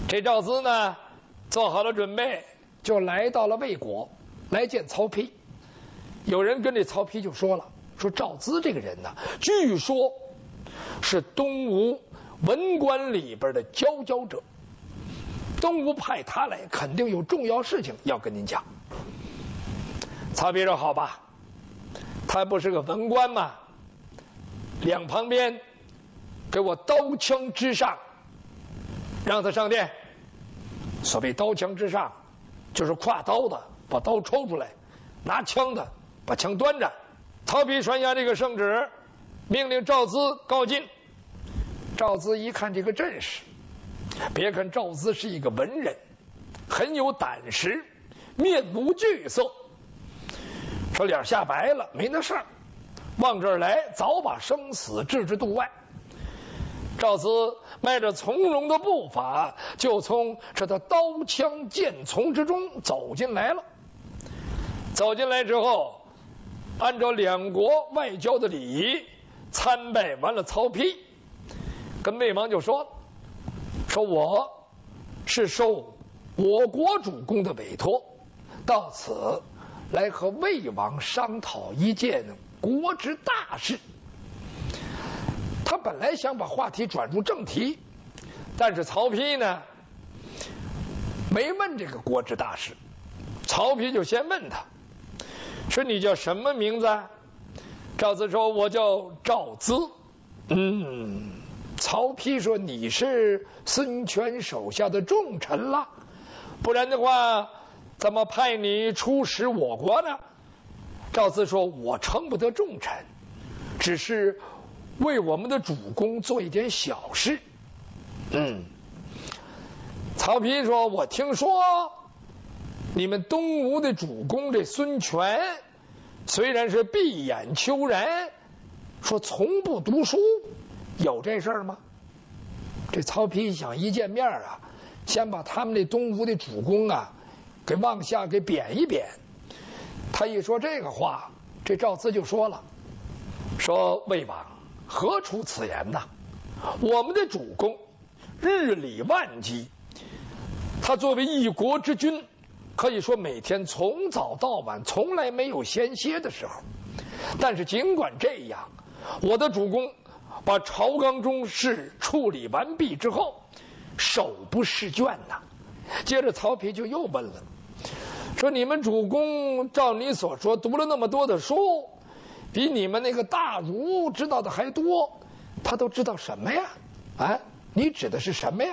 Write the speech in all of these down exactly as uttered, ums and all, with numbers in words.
这赵资呢，做好了准备，就来到了魏国，来见曹丕。有人跟这曹丕就说了，说赵资这个人呢，据说是东吴文官里边的佼佼者，东吴派他来，肯定有重要事情要跟您讲。曹丕说：“好吧，他不是个文官吗？两旁边给我刀枪之上，让他上殿。所谓刀枪之上，就是挎刀的把刀抽出来，拿枪的把枪端着。”曹丕传下这个圣旨，命令赵资告进。赵资一看这个阵势，别看赵资是一个文人，很有胆识，面无惧色，说脸吓白了，没那事儿，往这儿来早把生死置之度外。赵资迈着从容的步伐，就从这的刀枪剑丛之中走进来了。走进来之后，按照两国外交的礼仪，参拜完了曹丕，跟魏王就说说我是受我国主公的委托，到此来和魏王商讨一件国之大事。他本来想把话题转入正题，但是曹丕呢没问这个国之大事。曹丕就先问他说：“你叫什么名字？”赵资说：“我叫赵资。”嗯，曹丕说：“你是孙权手下的重臣了，不然的话怎么派你出使我国呢？”赵资说：“我称不得重臣，只是为我们的主公做一点小事。”嗯，曹丕说：“我听说你们东吴的主公这孙权，虽然是闭眼求人，说从不读书，有这事儿吗？”这曹丕想一见面啊，先把他们这东吴的主公啊给往下给贬一贬。他一说这个话，这赵资就说了，说：“魏王何出此言呐？我们的主公日理万机，他作为一国之君，可以说每天从早到晚从来没有闲歇的时候。但是尽管这样，我的主公把朝纲中事处理完毕之后，手不释卷呐。”接着曹丕就又问了，说：“你们主公照你所说读了那么多的书，比你们那个大儒知道的还多，他都知道什么呀？啊，你指的是什么呀？”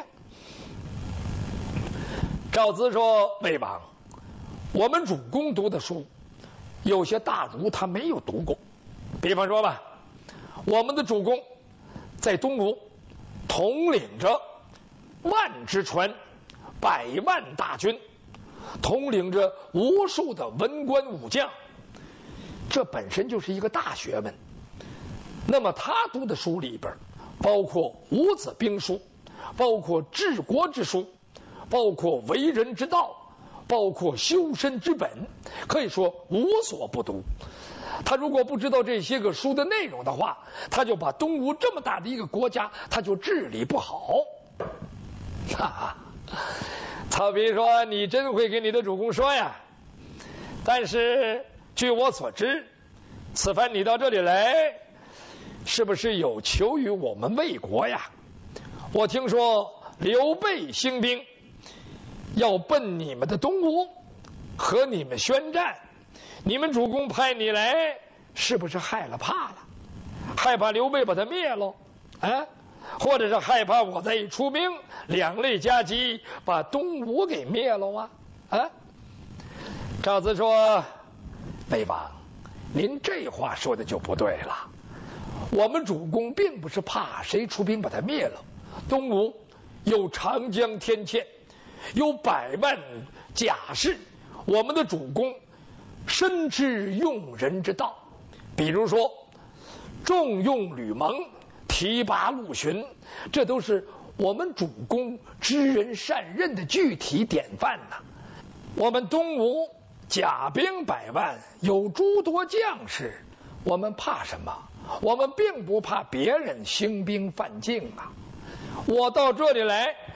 赵资说：“魏王，我们主公读的书，有些大儒他没有读过。比方说吧，我们的主公在东吴统领着万之船，百万大军，统领着无数的文官武将，这本身就是一个大学问。那么他读的书里边，包括五子兵书，包括治国之书，包括为人之道，包括修身之本，可以说无所不读。他如果不知道这些个书的内容的话，他就把东吴这么大的一个国家，他就治理不好。”哈哈，曹丕说：“你真会给你的主公说呀！但是据我所知，此番你到这里来，是不是有求于我们魏国呀？我听说刘备兴兵，要奔你们的东吴，和你们宣战。你们主公派你来，是不是害了怕了？害怕刘备把他灭了啊？或者是害怕我再一出兵，两肋夹击，把东吴给灭了啊？”啊！赵资说：“魏王，您这话说的就不对了。我们主公并不是怕谁出兵把他灭了，东吴有长江天堑，有百万甲士，我们的主公深知用人之道，比如说重用吕蒙，提拔陆巡，这都是我们主公知人善任的具体典范呐。我们东吴甲兵百万，有诸多将士，我们怕什么？我们并不怕别人兴兵犯境啊！我到这里来